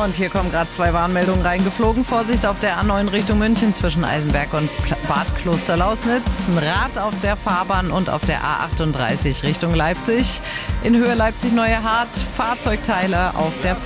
Und hier kommen gerade 2 Warnmeldungen reingeflogen. Vorsicht auf der A9 Richtung München zwischen Eisenberg und Bad Klosterlausnitz. Ein Rad auf der Fahrbahn und auf der A38 Richtung Leipzig. In Höhe Leipzig-Neuehardt Fahrzeugteile auf der